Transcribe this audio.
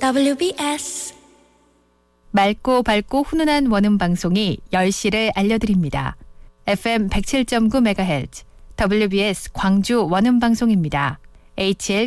WBS 맑고 밝고 훈훈한 원음 방송이 10시를 알려드립니다. FM 107.9MHz WBS 광주 원음 방송입니다. HL